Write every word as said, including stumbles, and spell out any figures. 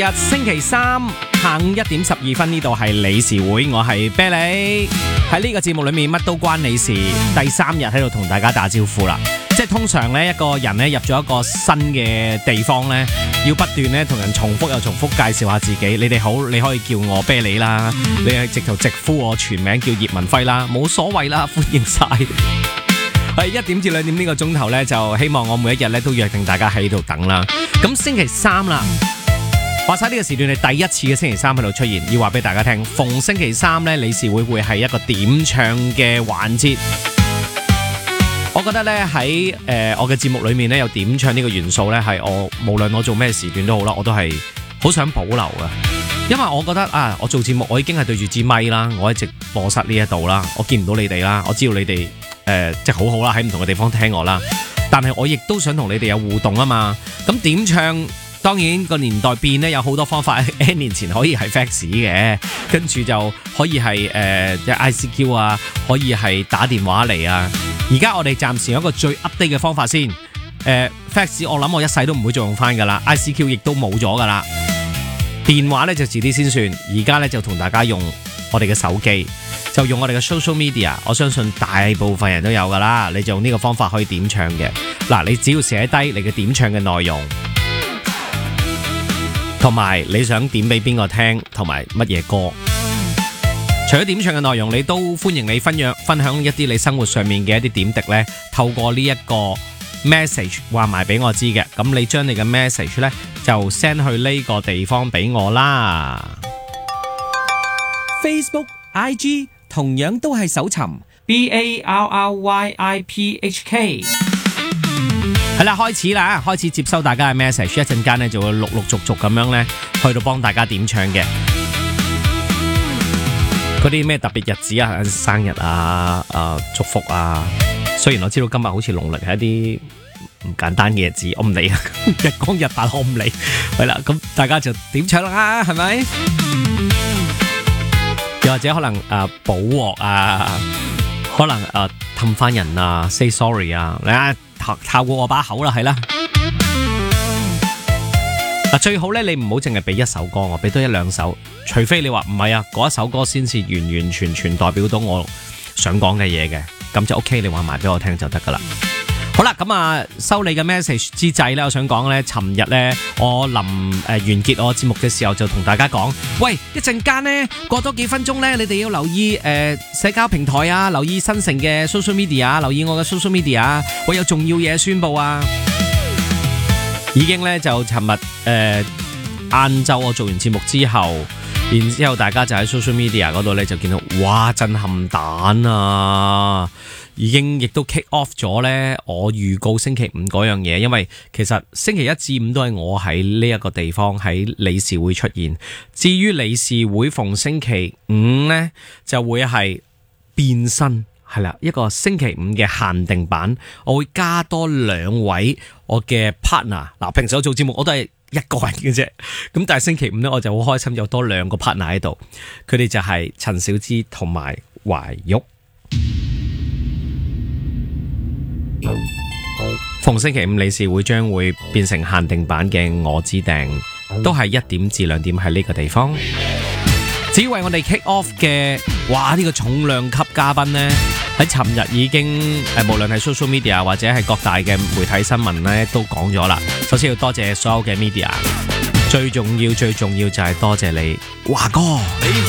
日星期三下午一點十二分，呢度係理事會，我係啤梨。喺呢個節目裏面乜都關你事，第三日喺度同大家打招呼啦。即係通常呢，一個人呢入咗一個新嘅地方呢，要不斷呢同人重複又重複介紹下自己。你哋好，你可以叫我啤梨啦，你係直頭直呼我全名叫葉文輝啦，冇所謂啦，歡迎晒。係一點至兩點呢個鐘頭呢，就希望我每一日呢都約定大家喺度等啦。咁星期三啦。話晒呢個時段係第一次嘅星期三喺度出現，要話俾大家聽，逢星期三呢，理事會會係一個點唱嘅環節。我覺得呢，喺誒、呃、我嘅節目裏面呢，有點唱呢個元素呢，係我無論我做咩時段都好啦，我都係好想保留噶。因為我覺得啊，我做節目我已經係對住支咪啦，我喺直播室呢一度啦，我見唔到你哋啦，我知道你哋誒、呃、即係好好啦，喺唔同嘅地方聽我啦。但係我亦都想同你哋有互動啊嘛。咁點唱？當然個年代變咧，有好多方法。N 年前可以係 fax 嘅，跟住就可以係誒 I C Q 啊，可以係打電話嚟啊。而家我哋暫時有一個最 update 嘅方法先。誒、呃、fax 我諗我一世都唔會再用翻噶啦 ，I C Q 亦都冇咗噶啦。電話咧就遲啲先算。而家咧就同大家用我哋嘅手機，就用我哋嘅 social media。我相信大部分人都有噶啦，你就用呢個方法可以點唱嘅。嗱，你只要寫低你嘅點唱嘅內容。同埋你想點俾邊個聽，同埋乜嘢歌？除咗點唱嘅內容，你都歡迎你分享分享一啲你生活上面嘅一啲點滴呢，透過呢一個 message 話埋俾我知嘅。咁你將你嘅 message 呢，就 send 去呢個地方俾我啦。Facebook、I G 同樣都係搜尋 B A R R Y I P H K。係啦，開始啦，開始接收大家嘅 message， 一陣間咧就會陸陸續續咁樣咧去到幫大家點唱嘅。嗰啲咩特別日子啊，生日啊，誒、呃、祝福啊。雖然我知道今日好似農曆係一啲唔簡單嘅日子，我唔理啊，日光日白我唔理。係啦，咁大家就點唱啦，係咪？又或者可能誒補鑊啊，可能誒氹翻人啊 ，say sorry 啊，你啊。透過我把口啦，係啦。嗱，最好咧，你唔好淨係俾一首歌，我俾多一兩首。除非你話唔係啊，嗰一首歌先至完完全全代表到我想講嘅嘢嘅，咁就 OK。你話埋俾我聽就得噶啦。好啦，咁啊，收你嘅 message 之際咧，我想講咧，尋日咧，我臨誒、呃、完結我節目嘅時候，就同大家講，喂，一陣間咧，過多幾分鐘咧，你哋要留意誒、呃、社交平台啊，留意新城嘅 social media， 留意我嘅 social media， 我有重要嘢宣布啊！已經咧就尋日誒晏晝我做完節目之後，然之後大家就喺 social media 嗰度咧就見到，哇，震撼彈啊！已經亦都 kick off 咗呢，我預告星期五嗰樣嘢，因為其實星期一至五都係我喺呢一個地方喺理事會出現。至於理事會逢星期五呢，就會係變身，係啦，一個星期五嘅限定版，我會加多兩位我嘅 partner。嗱，平時我做節目我都係一個人嘅啫，咁但係星期五呢，我就好開心有多兩個 partner 喺度，佢哋就係陳小芝同埋懷玉。逢星期五理事會將會變成限定版嘅我指定，都係一點至兩點喺呢個地方。至於為我哋 kick off 嘅，哇，呢個重量級嘉賓呢，喺尋日已經誒，無論係 social media 或者係各大嘅媒體新聞呢，都講咗啦。首先要多謝所有嘅 media，最重要最重要就係多謝你華哥。你